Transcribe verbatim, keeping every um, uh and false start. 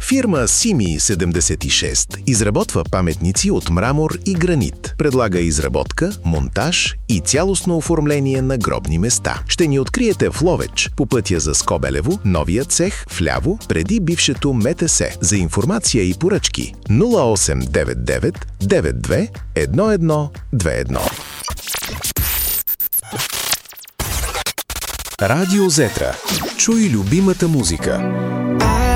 Фирма Сими седемдесет и шест изработва паметници от мрамор и гранит. Предлага изработка, монтаж и цялостно оформление на гробни места. Ще ни откриете в Ловеч, по пътя за Скобелево, новия цех, вляво, преди бившето МТС. За информация и поръчки нула осем девет девет девет две едно едно две едно. Радио Зетра. Чуй любимата музика.